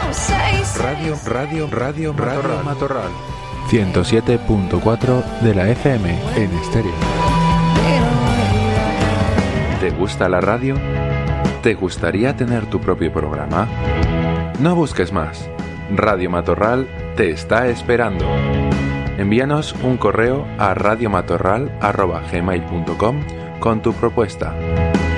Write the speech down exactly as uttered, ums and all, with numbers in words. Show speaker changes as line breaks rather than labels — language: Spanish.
Radio, radio, radio, radio Matorral. ciento siete punto cuatro de la F M en estéreo. ¿Te gusta la radio? ¿Te gustaría tener tu propio programa? No busques más. Radio Matorral te está esperando. Envíanos un correo a radiomatorral arroba gmail punto com con tu propuesta.